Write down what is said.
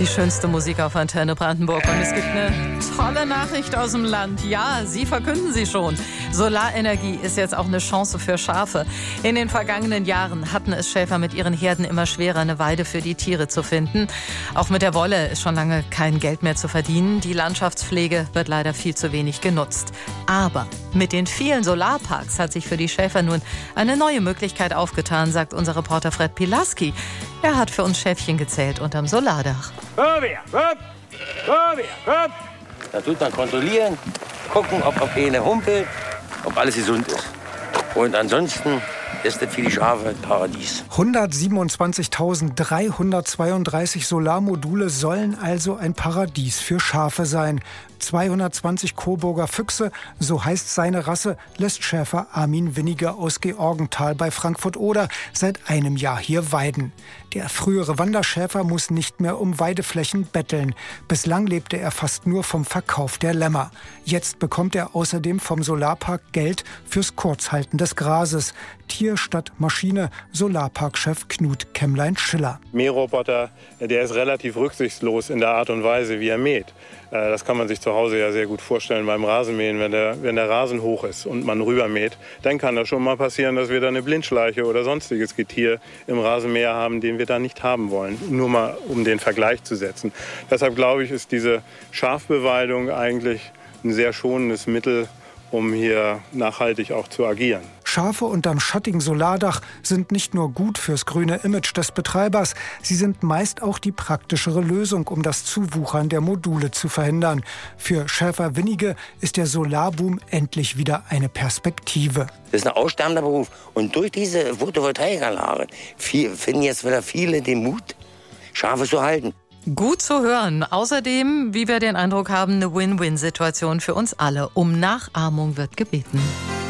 Die schönste Musik auf Antenne Brandenburg. Und es gibt eine tolle Nachricht aus dem Land. Ja, Sie verkünden sie schon. Solarenergie ist jetzt auch eine Chance für Schafe. In den vergangenen Jahren hatten es Schäfer mit ihren Herden immer schwerer, eine Weide für die Tiere zu finden. Auch mit der Wolle ist schon lange kein Geld mehr zu verdienen. Die Landschaftspflege wird leider viel zu wenig genutzt. Aber mit den vielen Solarparks hat sich für die Schäfer nun eine neue Möglichkeit aufgetan, sagt unser Reporter Fred Pilaski. Er hat für uns Schäfchen gezählt unterm Solardach. Da tut man kontrollieren, gucken, ob eine humpelt, ob alles gesund ist. Und ansonsten ist das für die Schafe ein Paradies. 127.332 Solarmodule sollen also ein Paradies für Schafe sein. 220 Coburger Füchse, so heißt seine Rasse, lässt Schäfer Armin Winniger aus Georgenthal bei Frankfurt-Oder seit einem Jahr hier weiden. Der frühere Wanderschäfer muss nicht mehr um Weideflächen betteln. Bislang lebte er fast nur vom Verkauf der Lämmer. Jetzt bekommt er außerdem vom Solarpark Geld fürs Kurzhalten des Grases. Tier statt Maschine, Solarparkchef Knut Kämmlein-Schiller. Mähroboter, der ist relativ rücksichtslos in der Art und Weise, wie er mäht. Das kann man sich zu Hause ja sehr gut vorstellen beim Rasenmähen. Wenn der Rasen hoch ist und man rübermäht, dann kann das schon mal passieren, dass wir da eine Blindschleiche oder sonstiges Getier im Rasenmäher haben, den wir da nicht haben wollen. Nur mal, um den Vergleich zu setzen. Deshalb glaube ich, ist diese Schafbeweidung eigentlich ein sehr schonendes Mittel, um hier nachhaltig auch zu agieren. Schafe unterm schattigen Solardach sind nicht nur gut fürs grüne Image des Betreibers, sie sind meist auch die praktischere Lösung, um das Zuwuchern der Module zu verhindern. Für Schäfer Winnige ist der Solarboom endlich wieder eine Perspektive. Das ist ein aussterbender Beruf. Und durch diese Photovoltaikanlage finden jetzt wieder viele den Mut, Schafe zu halten. Gut zu hören. Außerdem, wie wir den Eindruck haben, eine Win-Win-Situation für uns alle. Um Nachahmung wird gebeten.